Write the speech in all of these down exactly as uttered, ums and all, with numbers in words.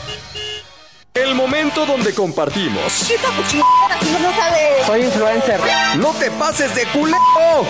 El momento donde compartimos. ¿Qué capuchina? Si no lo sabes. Soy influencer. ¡No te pases de culero!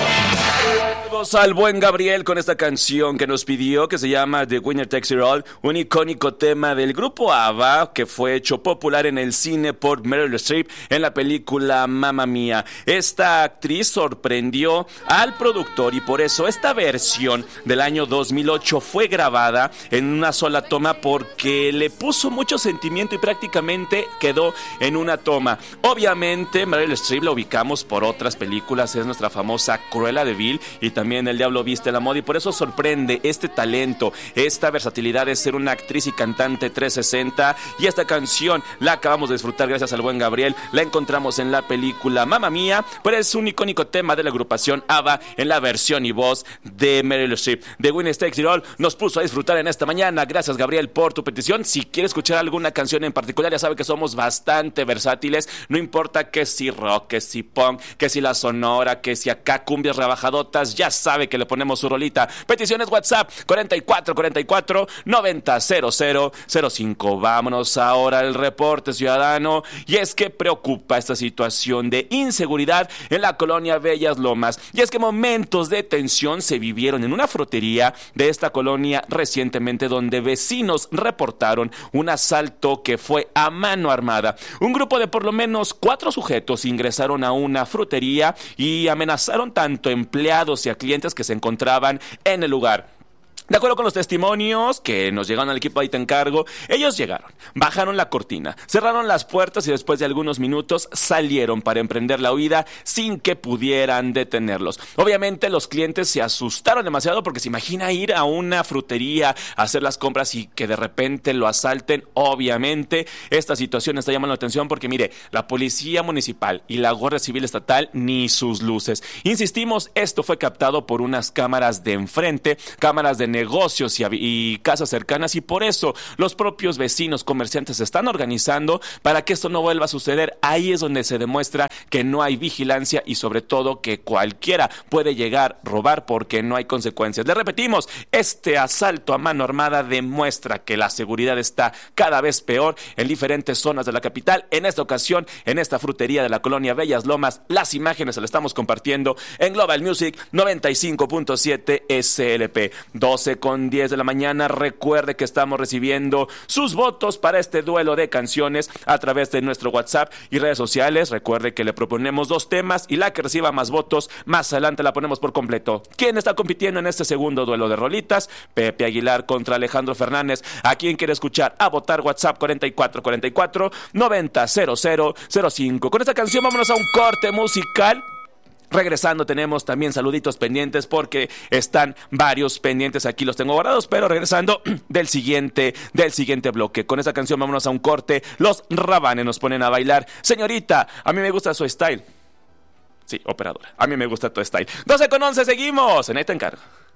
Saludos al buen Gabriel con esta canción que nos pidió, que se llama The Winner Takes It All, un icónico tema del grupo ABBA que fue hecho popular en el cine por Meryl Streep en la película Mamma Mía. Esta actriz sorprendió al productor y por eso esta versión del año dos mil ocho fue grabada en una sola toma porque le puso mucho sentimiento y prácticamente quedó en una toma. Obviamente Meryl Streep la ubicamos por otras películas, es nuestra famosa Cruella de Vil y también El Diablo Viste la Moda, y por eso sorprende este talento, esta versatilidad de ser una actriz y cantante trescientos sesenta, y esta canción la acabamos de disfrutar gracias al buen Gabriel. La encontramos en la película Mamma Mía, pero es un icónico tema de la agrupación ABBA en la versión y voz de Meryl Streep. The Winner Takes It All nos puso a disfrutar en esta mañana. Gracias, Gabriel, por tu petición. Si quieres escuchar alguna canción en particular, ya sabe que somos bastante versátiles, no importa que si rock, que si punk, que si la sonora, que si acá cumbias rebajadotas, ya sabe que le ponemos su rolita. Peticiones WhatsApp cuarenta y cuatro cuarenta y cuatro noventa cero cero cero cinco. Vámonos ahora al reporte ciudadano, y es que preocupa esta situación de inseguridad en la colonia Bellas Lomas, y es que momentos de tensión se vivieron en una frutería de esta colonia recientemente, donde vecinos reportaron un asalto que fue a mano armada. Un grupo de por lo menos cuatro sujetos ingresaron a una frutería y amenazaron tanto empleados y a clientes que se encontraban en el lugar. De acuerdo con los testimonios que nos llegaron al equipo de Ahí Te Encargo, ellos llegaron, bajaron la cortina, cerraron las puertas y después de algunos minutos salieron para emprender la huida sin que pudieran detenerlos. Obviamente los clientes se asustaron demasiado porque se imagina ir a una frutería a hacer las compras y que de repente lo asalten. Obviamente esta situación está llamando la atención porque mire, la policía municipal y la Guardia Civil Estatal ni sus luces. Insistimos, esto fue captado por unas cámaras de enfrente, cámaras de negocios y, y casas cercanas, y por eso los propios vecinos, comerciantes se están organizando para que esto no vuelva a suceder. Ahí es donde se demuestra que no hay vigilancia y sobre todo que cualquiera puede llegar a robar porque no hay consecuencias. Le repetimos, este asalto a mano armada demuestra que la seguridad está cada vez peor en diferentes zonas de la capital. En esta ocasión, en esta frutería de la colonia Bellas Lomas, las imágenes se las estamos compartiendo en Global Music noventa y cinco punto siete S L P. doce con diez de la mañana. Recuerde que estamos recibiendo sus votos para este duelo de canciones a través de nuestro WhatsApp y redes sociales. Recuerde que le proponemos dos temas y la que reciba más votos más adelante la ponemos por completo. ¿Quién está compitiendo en este segundo duelo de rolitas? Pepe Aguilar contra Alejandro Fernández. ¿A quién quiere escuchar? A votar. WhatsApp cuarenta y cuatro cuarenta y cuatro noventa cero cero cero cinco. Con esta canción vámonos a un corte musical. Regresando tenemos también saluditos pendientes porque están varios pendientes, aquí los tengo guardados, pero regresando del siguiente del siguiente bloque. Con esta canción vámonos a un corte. Los Rabanes nos ponen a bailar. Señorita, a mí me gusta su style. Sí, operadora, a mí me gusta tu style. doce con once, seguimos en Ahí Te Encargo.